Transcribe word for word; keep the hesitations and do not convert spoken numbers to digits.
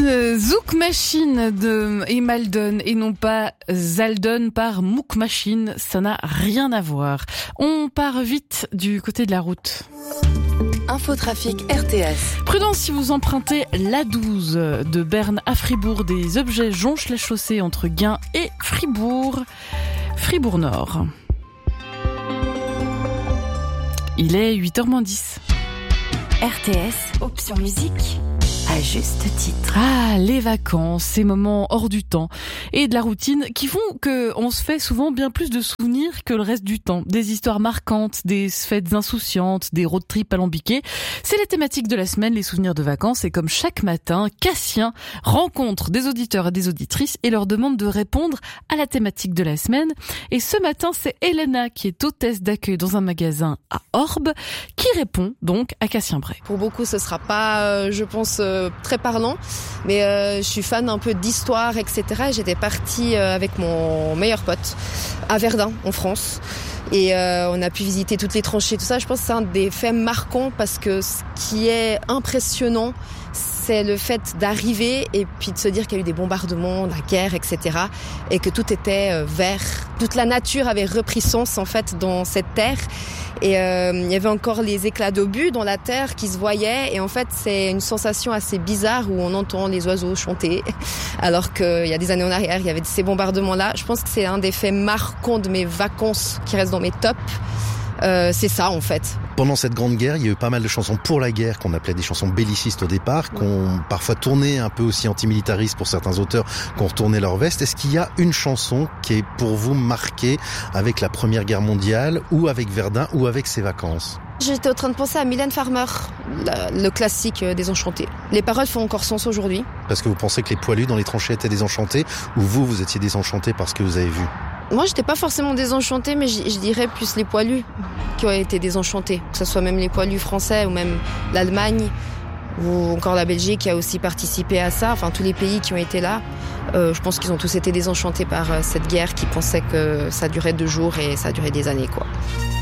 Zouk Machine de Emaldon et non pas Zaldon par Mouk Machine, ça n'a rien à voir. On part vite du côté de la route. Infotrafic R T S. Prudence si vous empruntez l'A douze de Berne à Fribourg. Des objets jonchent la chaussée entre Gain et Fribourg. Fribourg Nord. Il est huit heures moins dix. R T S, option musique, à juste titre. Ah, les vacances, ces moments hors du temps et de la routine qui font que on se fait souvent bien plus de souvenirs que le reste du temps. Des histoires marquantes, des fêtes insouciantes, des road trips alambiqués. C'est la thématique de la semaine, les souvenirs de vacances. Et comme chaque matin, Cassien rencontre des auditeurs et des auditrices et leur demande de répondre à la thématique de la semaine. Et ce matin, c'est Elena qui est hôtesse d'accueil dans un magasin à Orbe qui répond donc à Cassien Bray. Pour beaucoup, ce sera pas, euh, je pense, euh, très parlant, mais euh, je suis fan un peu d'histoire, et cetera. Et j'étais partie euh, avec mon meilleur pote à Verdun, en France. Et euh, on a pu visiter toutes les tranchées, tout ça. Je pense que c'est un des faits marquants parce que ce qui est impressionnant, c'est le fait d'arriver et puis de se dire qu'il y a eu des bombardements, la guerre, et cetera. Et que tout était vert. Toute la nature avait repris sens, en fait, dans cette terre. Et euh, il y avait encore les éclats d'obus dans la terre qui se voyaient. Et en fait, c'est une sensation assez bizarre où on entend les oiseaux chanter. Alors qu'il y a des années en arrière, il y avait ces bombardements-là. Je pense que c'est un des faits marquants de mes vacances qui reste dans mes tops. Euh, c'est ça, en fait. Pendant cette grande guerre, il y a eu pas mal de chansons pour la guerre qu'on appelait des chansons bellicistes au départ, qu'on parfois tourné un peu aussi antimilitaristes pour certains auteurs, qui ont retourné leur veste. Est-ce qu'il y a une chanson qui est pour vous marquée avec la Première Guerre mondiale ou avec Verdun ou avec ses vacances ? J'étais en train de penser à Mylène Farmer, le classique des Enchantés. Les paroles font encore sens aujourd'hui. Parce que vous pensez que les poilus dans les tranchées étaient désenchantés, ou vous, vous étiez désenchantés parce que vous avez vu ? Moi, j'étais pas forcément désenchantée, mais je dirais plus les poilus qui ont été désenchantés. Que ce soit même les poilus français ou même l'Allemagne ou encore la Belgique qui a aussi participé à ça. Enfin, tous les pays qui ont été là, euh, je pense qu'ils ont tous été désenchantés par cette guerre qui pensaient que ça durait deux jours et ça a duré des années, quoi.